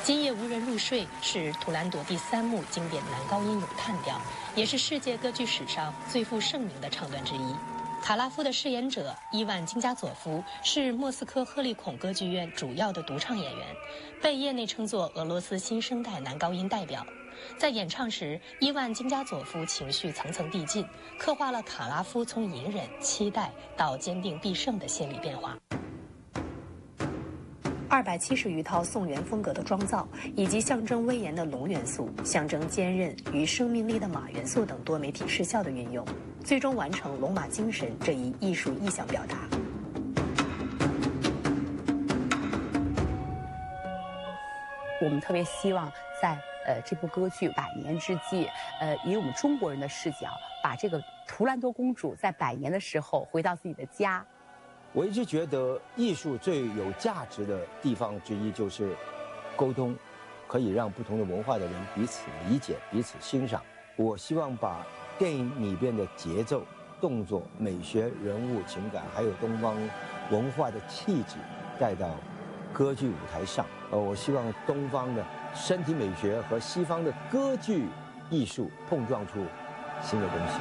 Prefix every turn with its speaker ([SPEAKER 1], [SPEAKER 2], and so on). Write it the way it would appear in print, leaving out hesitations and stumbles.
[SPEAKER 1] 今夜无人入睡是图兰朵第3幕经典男高音咏叹调，也是世界歌剧史上最负盛名的唱段之一。卡拉夫的饰演者伊万金加佐夫是莫斯科赫利孔歌剧院主要的独唱演员，被业内称作俄罗斯新生代男高音代表。在演唱时，伊万金加佐夫情绪层层递进，刻画了卡拉夫从隐忍、期待到坚定必胜的心理变化。270余套宋元风格的妆造，以及象征威严的龙元素、象征坚韧与生命力的马元素等多媒体视效的运用，最终完成龙马精神这一艺术意象表达。
[SPEAKER 2] 我们特别希望在这部歌剧100年之际，以我们中国人的视角，把这个图兰朵公主在100年的时候回到自己的家。
[SPEAKER 3] 我一直觉得艺术最有价值的地方之一就是沟通，可以让不同的文化的人彼此理解、彼此欣赏。我希望把电影里边的节奏、动作、美学、人物情感，还有东方文化的气质带到歌剧舞台上。我希望东方的身体美学和西方的歌剧艺术碰撞出新的东西。